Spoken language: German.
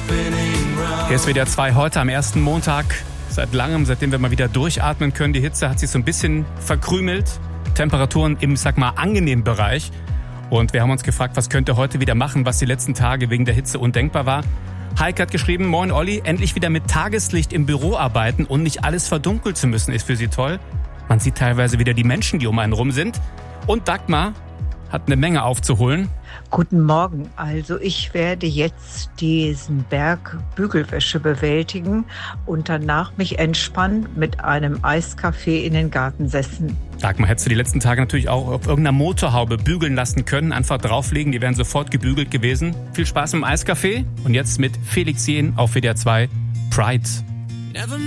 Hier ist WDR 2 heute am ersten Montag. Seit langem, seitdem wir mal wieder durchatmen können. Die Hitze hat sich so ein bisschen verkrümelt. Temperaturen im, angenehmen Bereich. Und wir haben uns gefragt, was könnt ihr heute wieder machen, was die letzten Tage wegen der Hitze undenkbar war. Heike hat geschrieben, moin Olli, endlich wieder mit Tageslicht im Büro arbeiten und nicht alles verdunkelt zu müssen, ist für sie toll. Man sieht teilweise wieder die Menschen, die um einen rum sind. Und Dagmar hat eine Menge aufzuholen. Guten Morgen. Also ich werde jetzt diesen Berg Bügelwäsche bewältigen und danach mich entspannen mit einem Eiskaffee in den Garten setzen. Dagmar, hättest du die letzten Tage natürlich auch auf irgendeiner Motorhaube bügeln lassen können. Einfach drauflegen, die wären sofort gebügelt gewesen. Viel Spaß im Eiskaffee und jetzt mit Felix Jähn auf WDR 2 Pride.